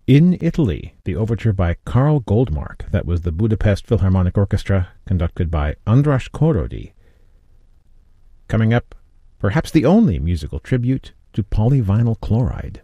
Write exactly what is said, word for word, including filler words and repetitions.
In Italy, the overture by Karl Goldmark, that was the Budapest Philharmonic Orchestra, conducted by Andras Kórodi. Coming up, perhaps the only musical tribute to polyvinyl chloride.